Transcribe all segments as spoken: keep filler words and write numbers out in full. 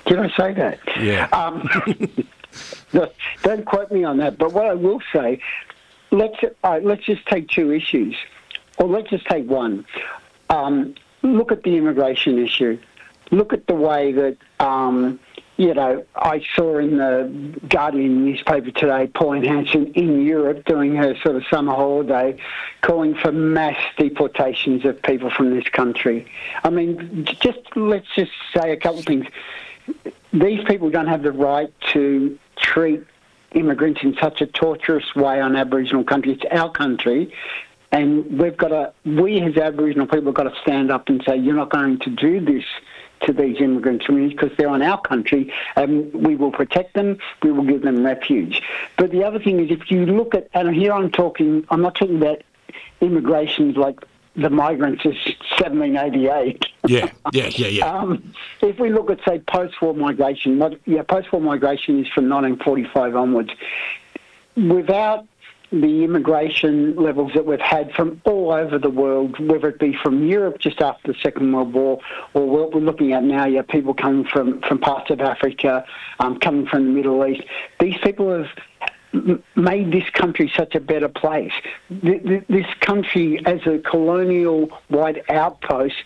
Did I say that? Yeah. Um, no, don't quote me on that. But what I will say, let's uh, let's just take two issues, or let's just take one. Um, look at the immigration issue. Look at the way that, um, you know, I saw in the Guardian newspaper today, Pauline Hanson in Europe doing her sort of summer holiday, calling for mass deportations of people from this country. I mean, just let's just say a couple of things. These people don't have the right to treat immigrants in such a torturous way on Aboriginal country. It's our country. And we've got to, we as Aboriginal people have got to stand up and say, you're not going to do this to these immigrant communities because they're on our country, and we will protect them, we will give them refuge. But the other thing is, if you look at, and here I'm talking, I'm not talking about immigration like the migrants of seventeen eighty-eight. Yeah, yeah, yeah, yeah. um, if we look at, say, post-war migration, what, yeah, post-war migration is from nineteen forty-five onwards. Without the immigration levels that we've had from all over the world, whether it be from Europe just after the Second World War, or what we're looking at now, you have people coming from, from parts of Africa, um, coming from the Middle East. These people have m- made this country such a better place. Th- th- this country, as a colonial-wide outpost,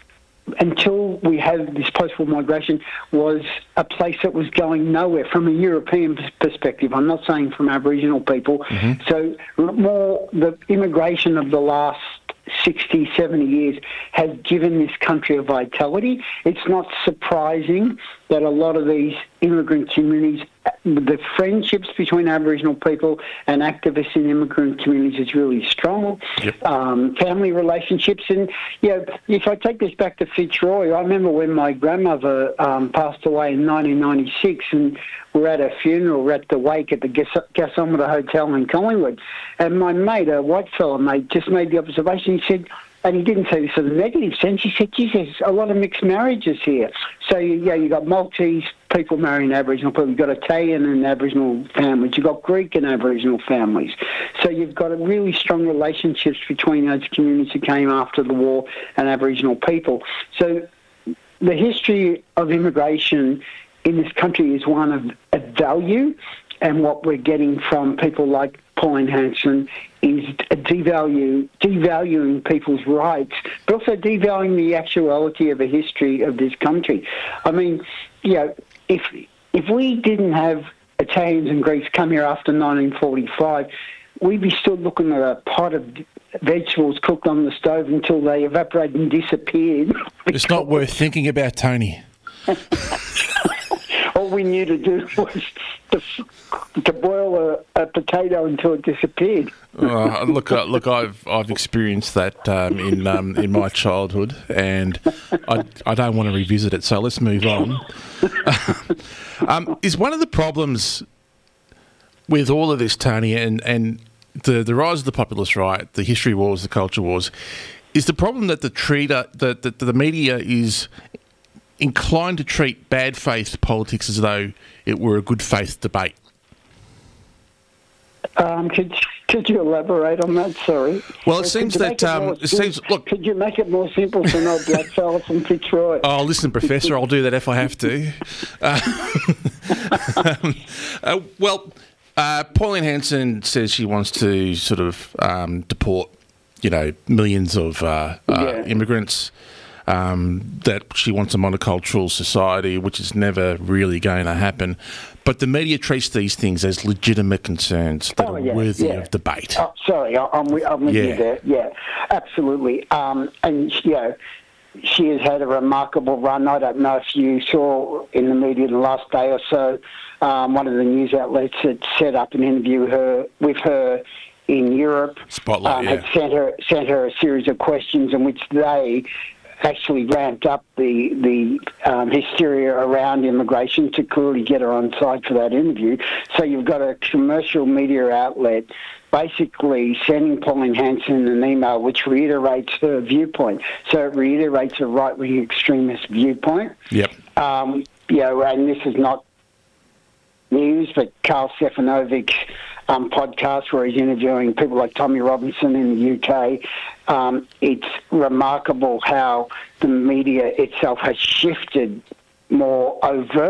until we had this post-war migration, was a place that was going nowhere from a European perspective. I'm not saying from Aboriginal people. Mm-hmm. So more the immigration of the last sixty, seventy years has given this country a vitality. It's not surprising that a lot of these immigrant communities, the friendships between Aboriginal people and activists in immigrant communities is really strong. Yep. Um, family relationships. And, you know, if I take this back to Fitzroy, I remember when my grandmother um, passed away in nineteen ninety-six, and we're at her funeral, we're at the wake at the Gas- Gasometer Hotel in Collingwood. And my mate, a white fella mate, just made the observation. He said, and he didn't say this in a negative sense, he said, geez, there's a lot of mixed marriages here. So, yeah, you've got Maltese people marrying Aboriginal people, you've got Italian and Aboriginal families, you've got Greek and Aboriginal families. So you've got a really strong relationships between those communities who came after the war and Aboriginal people. So the history of immigration in this country is one of, of value, and what we're getting from people like Pauline Hanson is a devalue, devaluing people's rights, but also devaluing the actuality of a history of this country. I mean, you know, if if we didn't have Italians and Greeks come here after nineteen forty-five, we'd be still looking at a pot of vegetables cooked on the stove until they evaporated and disappeared. It's not worth thinking about, Tony. All we knew to do was to, to boil a, a potato until it disappeared. uh, look, uh, look, I've I've experienced that um, in um, in my childhood, and I I don't want to revisit it. So let's move on. um, is one of the problems with all of this, Tony, and and the the rise of the populist right, the history wars, the culture wars, is the problem that the treater, that the, the media is inclined to treat bad faith politics as though it were a good faith debate. Um, could could you elaborate on that? Sorry. Well, it seems that um, it seems. Look, could you make it more simple for no black fella from Fitzroy? Oh, listen, Professor, I'll do that if I have to. Uh, um, uh, well, uh, Pauline Hanson says she wants to sort of um, deport, you know, millions of uh, uh, yeah. immigrants. Um, that she wants a monocultural society, which is never really going to happen. But the media treats these things as legitimate concerns that oh, are yeah, worthy yeah. of debate. Oh, sorry, I- I'm with, I'm with Yeah. you there. Yeah, absolutely. Um, and, you know, she has had a remarkable run. I don't know if you saw in the media the last day or so, um, one of the news outlets had set up an interview her with her in Europe. Spotlight, um, yeah. Had sent her, sent her a series of questions in which they actually ramped up the the um, hysteria around immigration to clearly get her on side for that interview. So you've got a commercial media outlet basically sending Pauline Hanson an email which reiterates her viewpoint. So it reiterates a right-wing extremist viewpoint. Yep. Um, you know, and this is not news, but Carl Stefanovic's um, podcast where he's interviewing people like Tommy Robinson in the U K. Um, it's remarkable how the media itself has shifted more overt